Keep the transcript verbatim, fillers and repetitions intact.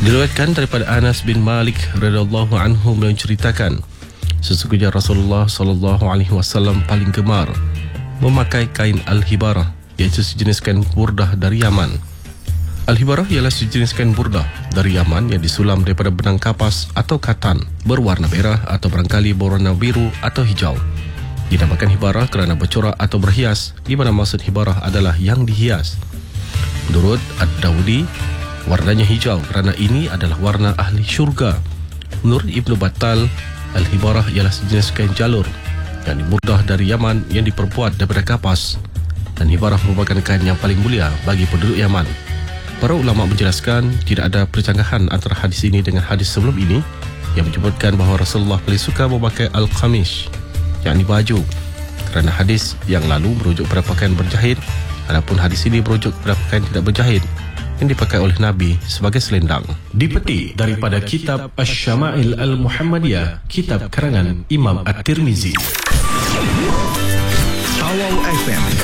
Diriwayatkan daripada Anas bin Malik radhiyallahu anhu menceritakan, sesungguhnya Rasulullah sallallahu alaihi wasallam paling gemar memakai kain al-hibarah, iaitu sejenis kain burdah dari Yaman. Al-hibarah ialah sejenis kain burdah dari Yaman yang disulam daripada benang kapas atau katan berwarna merah atau barangkali berwarna biru atau hijau. Dinamakan hibarah kerana bercorak atau berhias, di mana maksud hibarah adalah yang dihias. Menurut Ad-Dawudi, warnanya hijau kerana ini adalah warna ahli syurga. Menurut Ibnu Battal, al-hibarah ialah sejenis kain jalur yang dimudah dari Yaman yang diperbuat daripada kapas, dan hibarah merupakan kain yang paling mulia bagi penduduk Yaman. Para ulama menjelaskan tidak ada percanggahan antara hadis ini dengan hadis sebelum ini yang menyebutkan bahawa Rasulullah paling suka memakai al-qamish, yakni baju, kerana hadis yang lalu merujuk pada pakaian berjahit, adapun hadis ini merujuk pada pakaian tidak berjahit yang dipakai oleh Nabi sebagai selendang. Dipetik daripada kitab Asy-Syama'il Al-Muhammadiyah, kitab karangan Imam At-Tirmizi. Tawau F M